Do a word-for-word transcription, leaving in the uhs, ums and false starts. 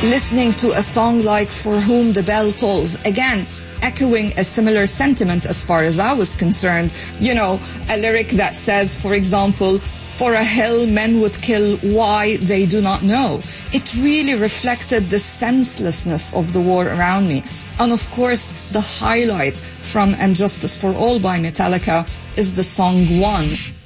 listening to a song like For Whom the Bell Tolls, again, echoing a similar sentiment as far as I was concerned. You know, a lyric that says, for example, for a hill men would kill, why they do not know. It really reflected the senselessness of the war around me. And of course, the highlight from And Justice for All by Metallica is the song One.